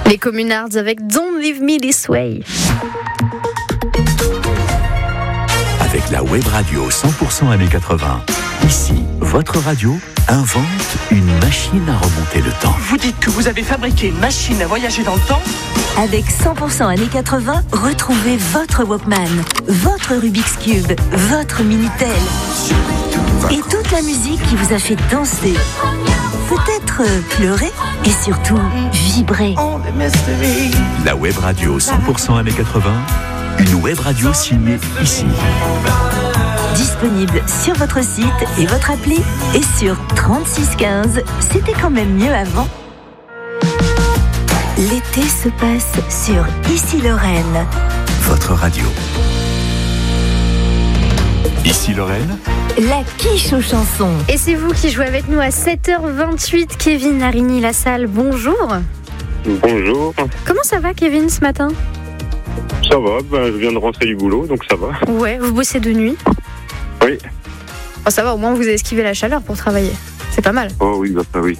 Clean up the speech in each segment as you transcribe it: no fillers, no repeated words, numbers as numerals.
Les Communards avec Don't Leave Me This Way. Avec la web radio 100% années 80, ici, votre radio invente une machine à remonter le temps. Vous dites que vous avez fabriqué une machine à voyager dans le temps ? Avec 100% années 80, retrouvez votre Walkman, votre Rubik's Cube, votre Minitel et toute la musique qui vous a fait danser, peut-être pleurer et surtout vibrer. La web radio 100% années 80, une web radio signée ici. Disponible sur votre site et votre appli et sur 3615. C'était quand même mieux avant. L'été se passe sur Ici Lorraine. Votre radio. Ici Lorraine. La quiche aux chansons. Et c'est vous qui jouez avec nous à 7h28. Kevin Arigny-Lassalle, bonjour. Bonjour. Comment ça va, Kevin, ce matin ? Ça va, je viens de rentrer du boulot, donc ça va. Ouais, vous bossez de nuit ? Oui. Oh, ça va, au moins vous esquivez la chaleur pour travailler. C'est pas mal. Oh oui, ça oui.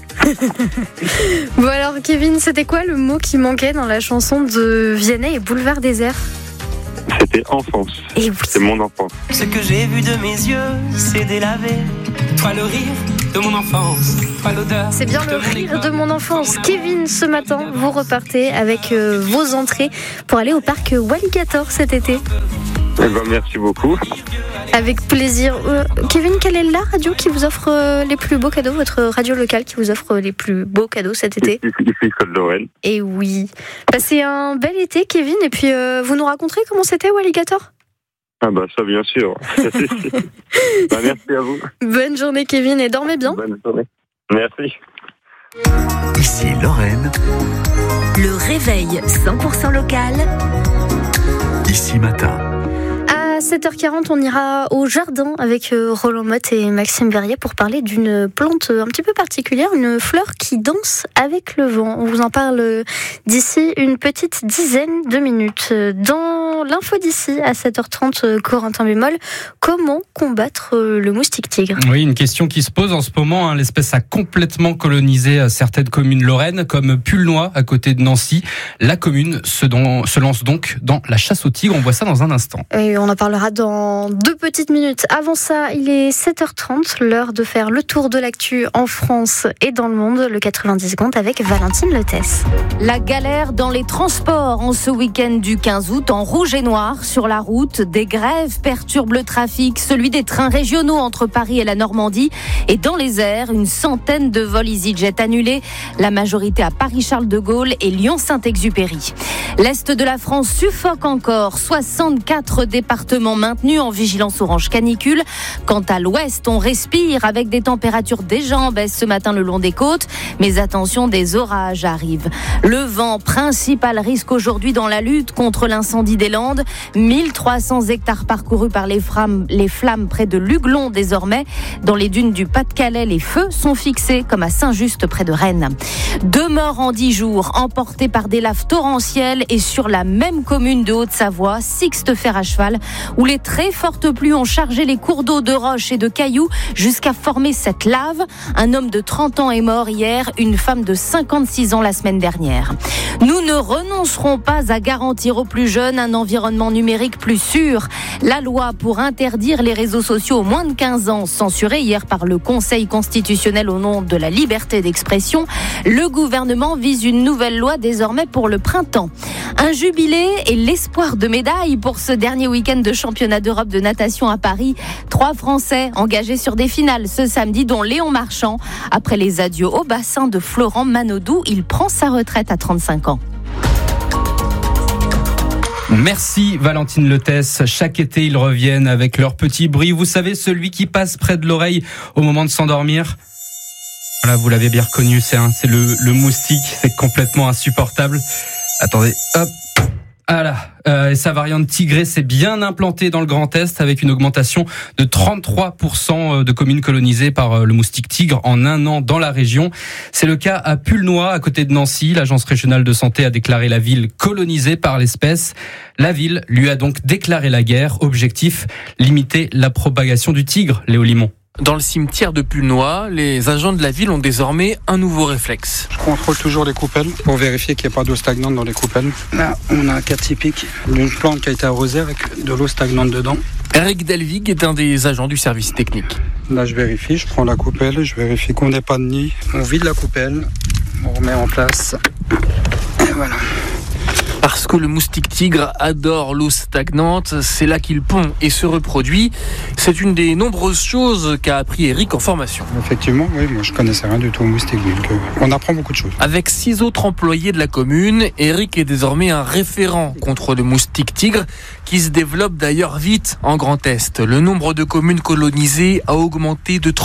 Bon alors, Kevin, c'était quoi le mot qui manquait dans la chanson de Vianney et Boulevard Désert ? C'était enfance. Et oui. C'est mon enfance. Ce que j'ai vu de mes yeux, c'est délavé. Toi le rire de mon enfance, toi l'odeur. C'est bien le rire de mon enfance. Kevin, ce matin, vous repartez avec vos entrées pour aller au parc Walligator cet été. Merci beaucoup. Avec plaisir. Kevin, quelle est la radio qui vous offre les plus beaux cadeaux ? Votre radio locale qui vous offre les plus beaux cadeaux cet été ? Ici, Côte-Lorraine. Et oui. Passez un bel été, Kevin, et puis vous nous raconterez comment c'était Walligator ? Ah ça bien sûr. Merci à vous. Bonne journée, Kevin, et dormez bien. Bonne journée. Merci. Ici Lorraine. Le réveil 100% local. Ici matin. À 7h40, on ira au jardin avec Roland Motte et Maxime Verrier pour parler d'une plante un petit peu particulière, une fleur qui danse avec le vent. On vous en parle d'ici une petite dizaine de minutes. Dans l'info d'ici, à 7h30, Corentin Bémol, comment combattre le moustique tigre ? Oui, une question qui se pose en ce moment. L'espèce a complètement colonisé certaines communes lorraines, comme Pulnoy, à côté de Nancy. La commune se lance donc dans la chasse au tigre. On voit ça dans un instant. Et on en parlera dans 2 petites minutes. Avant ça, il est 7h30, l'heure de faire le tour de l'actu en France et dans le monde, le 90 secondes avec Valentine Letès. La galère dans les transports en ce week-end du 15 août, en rouge et noir sur la route. Des grèves perturbent le trafic, celui des trains régionaux entre Paris et la Normandie. Et dans les airs, une centaine de vols EasyJet annulés, la majorité à Paris-Charles de Gaulle et Lyon-Saint-Exupéry. L'Est de la France suffoque encore, 64 départements maintenus en vigilance orange canicule. Quant à l'ouest, on respire avec des températures déjà en baisse ce matin le long des côtes. Mais attention, des orages arrivent. Le vent, principal risque aujourd'hui dans la lutte contre l'incendie des Landes. 1300 hectares parcourus par les flammes près de Luglon désormais. Dans les dunes du Pas-de-Calais, les feux sont fixés comme à Saint-Just près de Rennes. 2 morts en 10 jours, emportés par des laves torrentielles et sur la même commune de Haute-Savoie, Sixte-Fer à cheval, où les très fortes pluies ont chargé les cours d'eau de roches et de cailloux jusqu'à former cette lave. Un homme de 30 ans est mort hier, une femme de 56 ans la semaine dernière. Nous ne renoncerons pas à garantir aux plus jeunes un environnement numérique plus sûr. La loi pour interdire les réseaux sociaux aux moins de 15 ans, censurée hier par le Conseil constitutionnel au nom de la liberté d'expression. Le gouvernement vise une nouvelle loi désormais pour le printemps. Un jubilé et l'espoir de médaille pour ce dernier week-end de championnat d'Europe de natation à Paris. 3 Français engagés sur des finales ce samedi, dont Léon Marchand. Après les adieux au bassin de Florent Manodou, il prend sa retraite à 35 ans. Merci Valentine Letès. Chaque été, ils reviennent avec leur petit bruit. Vous savez, celui qui passe près de l'oreille au moment de s'endormir. Voilà, vous l'avez bien reconnu, c'est le moustique. C'est complètement insupportable. Attendez, hop. Voilà, sa variante tigrée s'est bien implantée dans le Grand Est avec une augmentation de 33% de communes colonisées par le moustique tigre en un an dans la région. C'est le cas à Pulnoy, à côté de Nancy. L'agence régionale de santé a déclaré la ville colonisée par l'espèce. La ville lui a donc déclaré la guerre. Objectif, limiter la propagation du tigre, Léo Limon. Dans le cimetière de Pulnoy, les agents de la ville ont désormais un nouveau réflexe. Je contrôle toujours les coupelles pour vérifier qu'il n'y a pas d'eau stagnante dans les coupelles. Là, on a un cas typique d'une plante qui a été arrosée avec de l'eau stagnante dedans. Eric Delvig est un des agents du service technique. Là, je vérifie, je prends la coupelle, je vérifie qu'on n'ait pas de nid. On vide la coupelle, on remet en place. Et voilà. Parce que le moustique tigre adore l'eau stagnante, c'est là qu'il pond et se reproduit. C'est une des nombreuses choses qu'a appris Eric en formation. Effectivement, oui, moi je connaissais rien du tout au moustique, donc on apprend beaucoup de choses. Avec 6 autres employés de la commune, Eric est désormais un référent contre le moustique tigre, qui se développe d'ailleurs vite en Grand Est. Le nombre de communes colonisées a augmenté de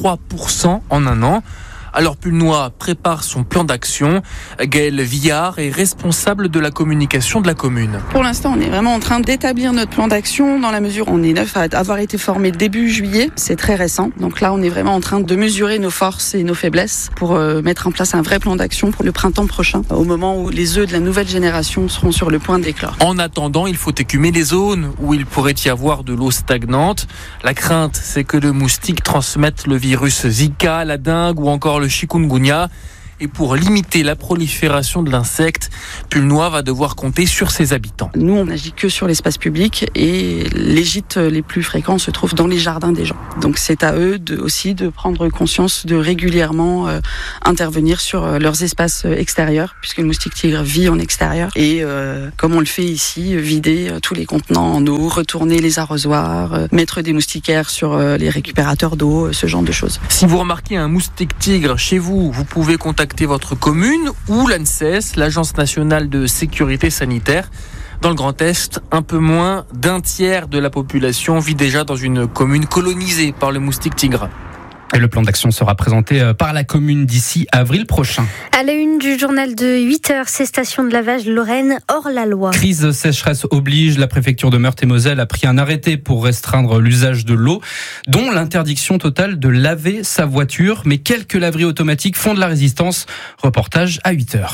33% en un an. Alors Pulnoy prépare son plan d'action. Gaëlle Villard est responsable de la communication de la commune. Pour l'instant, on est vraiment en train d'établir notre plan d'action dans la mesure où on est neuf à avoir été formé début juillet. C'est très récent. Donc là, on est vraiment en train de mesurer nos forces et nos faiblesses pour mettre en place un vrai plan d'action pour le printemps prochain, au moment où les œufs de la nouvelle génération seront sur le point d'éclore. En attendant, il faut écumer les zones où il pourrait y avoir de l'eau stagnante. La crainte, c'est que le moustique transmette le virus Zika, la dengue ou encore le chikungunya. Et pour limiter la prolifération de l'insecte, Pulnoy va devoir compter sur ses habitants. Nous, on n'agit que sur l'espace public et les gîtes les plus fréquents se trouvent dans les jardins des gens. Donc c'est à eux aussi de prendre conscience de régulièrement intervenir sur leurs espaces extérieurs, puisque le moustique tigre vit en extérieur. Et comme on le fait ici, vider tous les contenants en eau, retourner les arrosoirs, mettre des moustiquaires sur les récupérateurs d'eau, ce genre de choses. Si vous remarquez un moustique tigre chez vous, vous pouvez contacter votre commune ou l'ANSES, l'Agence nationale de sécurité sanitaire. Dans le Grand Est, un peu moins d'un tiers de la population vit déjà dans une commune colonisée par le moustique tigre. Et le plan d'action sera présenté par la commune d'ici avril prochain. À la une du journal de 8h, ces stations de lavage Lorraine hors la loi. Crise sécheresse oblige, la préfecture de Meurthe-et-Moselle a pris un arrêté pour restreindre l'usage de l'eau, dont l'interdiction totale de laver sa voiture. Mais quelques laveries automatiques font de la résistance. Reportage à 8h.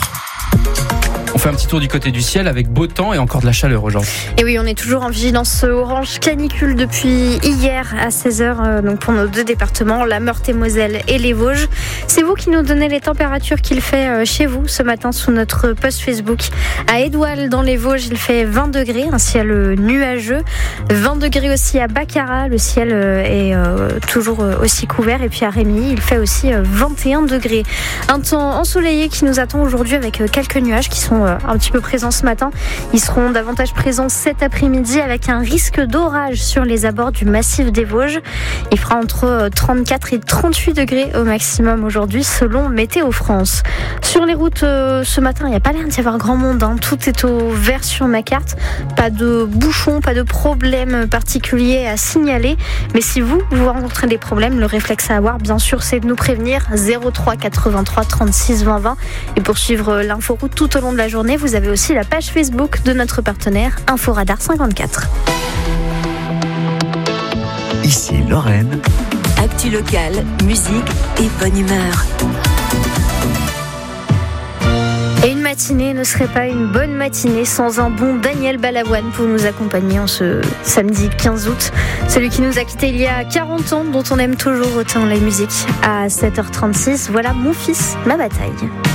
On fait un petit tour du côté du ciel avec beau temps et encore de la chaleur aujourd'hui. Et oui, on est toujours en vigilance orange canicule depuis hier à 16h, donc pour nos deux départements, la Meurthe-et-Moselle et les Vosges. C'est vous qui nous donnez les températures qu'il fait chez vous ce matin sous notre post Facebook. À Édoual, dans les Vosges, il fait 20 degrés, un ciel nuageux. 20 degrés aussi à Baccarat, le ciel est toujours aussi couvert. Et puis à Rémy, il fait aussi 21 degrés. Un temps ensoleillé qui nous attend aujourd'hui avec quelques nuages qui sont un petit peu présents ce matin. Ils seront davantage présents cet après-midi avec un risque d'orage sur les abords du massif des Vosges. Il fera entre 34 et 38 degrés au maximum aujourd'hui selon Météo France. Sur les routes ce matin, il n'y a pas l'air d'y avoir grand monde. Tout est au vert sur ma carte. Pas de bouchons, pas de problèmes particuliers à signaler. Mais si vous rencontrez des problèmes, le réflexe à avoir, bien sûr, c'est de nous prévenir 03 83 36 20 20. Et pour suivre l'inforoute tout au long de la journée, vous avez aussi la page Facebook de notre partenaire Inforadar 54. Ici Lorraine. Actu locale, musique et bonne humeur. Et une matinée ne serait pas une bonne matinée sans un bon Daniel Balavoine pour nous accompagner en ce samedi 15 août. Celui qui nous a quittés il y a 40 ans, dont on aime toujours autant la musique. À 7h36, voilà Mon fils, ma bataille.